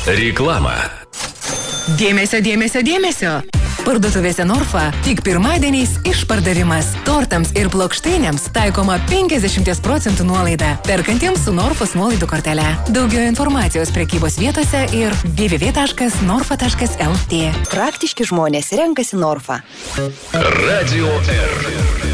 Reklama. Dėmesio, dėmesio, dėmesio. Parduotuvėse Norfa tik pirmadieniais išpardavimas. Tortams ir plokštainiams taikoma 50% nuolaida. Perkantiems su Norfos nuolaidų kortele. Daugiau informacijos prekybos vietose ir www.norfa.lt. Praktiški žmonės renkasi Norfa. Radio R.